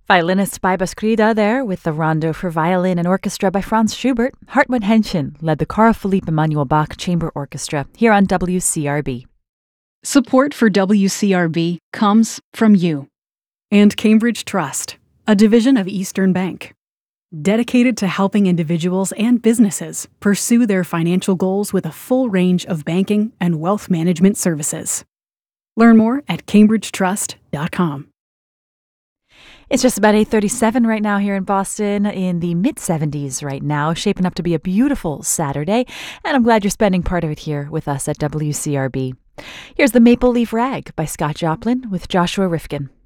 Violinist by Baskrida there with the Rondo for Violin and Orchestra by Franz Schubert. Hartmut Henschen led the Carl Philipp Emanuel Bach Chamber Orchestra here on WCRB. Support for WCRB comes from you and Cambridge Trust, a division of Eastern Bank, dedicated to helping individuals and businesses pursue their financial goals with a full range of banking and wealth management services. Learn more at cambridgetrust.com. It's just about 8:37 right now here in Boston, in the mid-70s right now, shaping up to be a beautiful Saturday, and I'm glad you're spending part of it here with us at WCRB. Here's the Maple Leaf Rag by Scott Joplin with Joshua Rifkin.